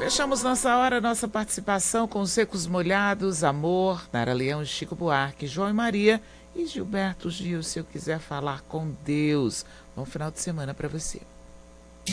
Fechamos nossa hora, nossa participação com os Secos Molhados, Amor, Nara Leão, Chico Buarque, João e Maria e Gilberto Gil, se eu quiser falar com Deus. Bom final de semana para você.